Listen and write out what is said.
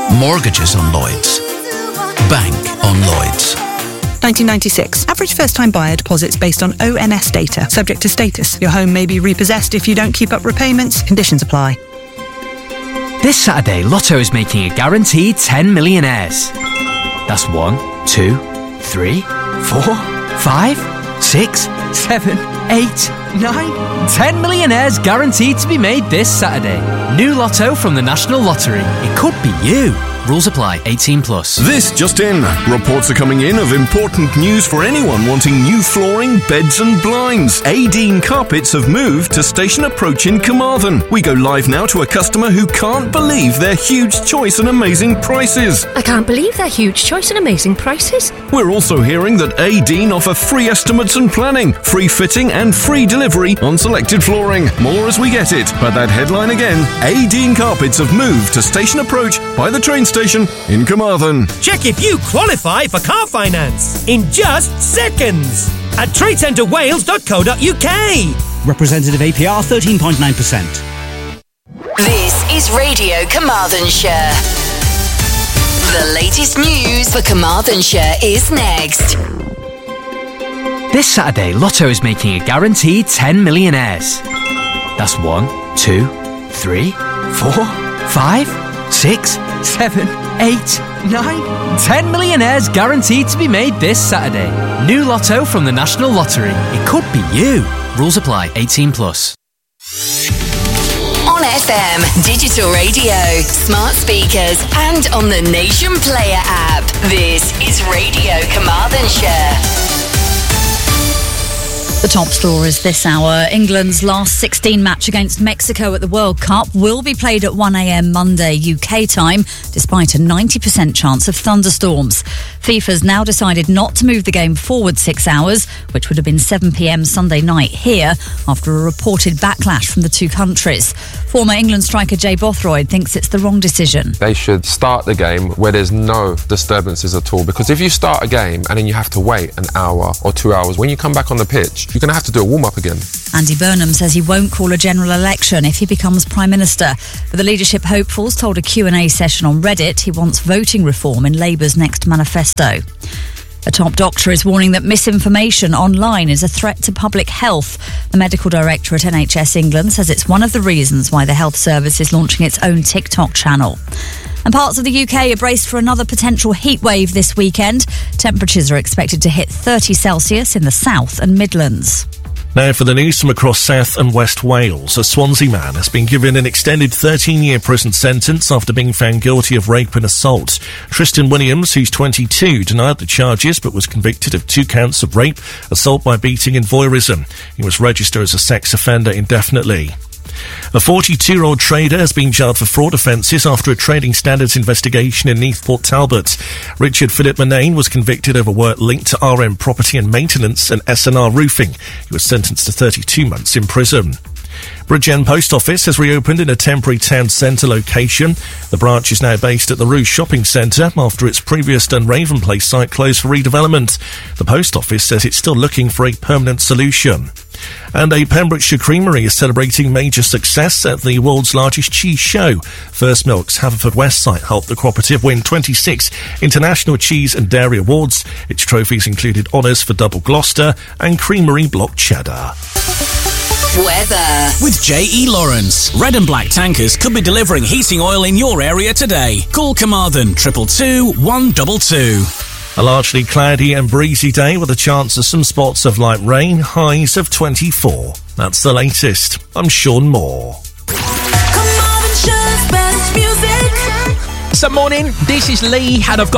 Mortgages on Lloyds. Bank on Lloyds. 1996. Average first-time buyer deposits based on ONS data. Subject to status. Your home may be repossessed if you don't keep up repayments. Conditions apply. This Saturday, Lotto is making a guaranteed 10 millionaires. That's 1, 2, 3, 4, 5, 6, 7, 8, 9. 10 millionaires guaranteed to be made this Saturday. New Lotto from the National Lottery. It could be you. Rules apply. 18+. This just in. Reports are coming in of important news for anyone wanting new flooring, beds and blinds. Adine Carpets have moved to Station Approach in Carmarthen. We go live now to a customer who can't believe their huge choice and amazing prices. I can't believe their huge choice and amazing prices. We're also hearing that Adine offer free estimates and planning, free fitting and free delivery on selected flooring. More as we get it. But that headline again, Adine Carpets have moved to Station Approach by the train station in Carmarthen. Check if you qualify for car finance in just seconds at tradecentrewales.co.uk. Representative APR 13.9%. This is Radio Carmarthenshire. The latest news for Carmarthenshire is next. This Saturday, Lotto is making a guaranteed 10 millionaires. That's 1, 2, 3, 4, 5, 6, 7, 8, 9. 10 millionaires guaranteed to be made this Saturday. New Lotto from the National Lottery. It could be you. Rules apply. 18+. On FM, digital radio, smart speakers, and on the Nation Player app. This is Radio Carmarthenshire. The top stories this hour. England's last 16 match against Mexico at the World Cup will be played at 1 a.m. Monday UK time, despite a 90% chance of thunderstorms. FIFA's now decided not to move the game forward 6 hours, which would have been 7 p.m. Sunday night here, after a reported backlash from the two countries. Former England striker Jay Bothroyd thinks it's the wrong decision. They should start the game where there's no disturbances at all, because if you start a game and then you have to wait an hour or 2 hours, when you come back on the pitch, you're going to have to do a warm-up again. Andy Burnham says he won't call a general election if he becomes Prime Minister. But the leadership hopefuls told a Q&A session on Reddit he wants voting reform in Labour's next manifesto. A top doctor is warning that misinformation online is a threat to public health. The medical director at NHS England says it's one of the reasons why the health service is launching its own TikTok channel. And parts of the UK are braced for another potential heat wave this weekend. Temperatures are expected to hit 30 Celsius in the South and Midlands. Now for the news from across South and West Wales. A Swansea man has been given an extended 13-year prison sentence after being found guilty of rape and assault. Tristan Williams, who's 22, denied the charges but was convicted of 2 counts of rape, assault by beating and voyeurism. He was registered as a sex offender indefinitely. A 42-year-old trader has been jailed for fraud offences after a trading standards investigation in Neath Port Talbot. Richard Philip Manane was convicted over work linked to RM Property and Maintenance and SNR Roofing. He was sentenced to 32 months in prison. Bridgend Post Office has reopened in a temporary town centre location. The branch is now based at the Rouge Shopping Centre after its previous Dunraven Place site closed for redevelopment. The Post Office says it's still looking for a permanent solution. And a Pembrokeshire creamery is celebrating major success at the world's largest cheese show. First Milk's Haverfordwest site helped the cooperative win 26 international cheese and dairy awards. Its trophies included honours for Double Gloucester and Creamery Block Cheddar. Weather. With J.E. Lawrence. Red and Black Tankers could be delivering heating oil in your area today. Call Carmarthen 222 122. A largely cloudy and breezy day with a chance of some spots of light rain, highs of 24. That's the latest. I'm Sean Moore. Some morning, this is Lee, and I've got